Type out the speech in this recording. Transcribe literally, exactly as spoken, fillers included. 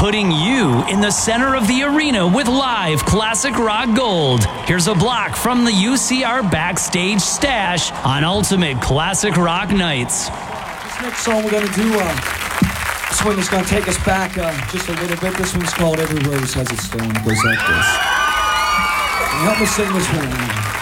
putting you in the center of the arena with live classic rock gold. Here's a block from the U C R Backstage Stash on Ultimate Classic Rock Nights. This next song we're going to do, uh, this one is going to take us back uh, just a little bit. This one's called Every Rose Has Its Thorn. It goes like this. Help me sing this one.